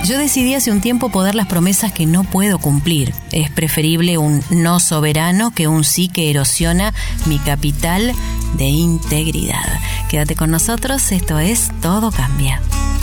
Yo decidí hace un tiempo poder las promesas que no puedo cumplir. Es preferible un no soberano que un sí que erosiona mi capital de integridad. Quédate con nosotros, esto es Todo Cambia.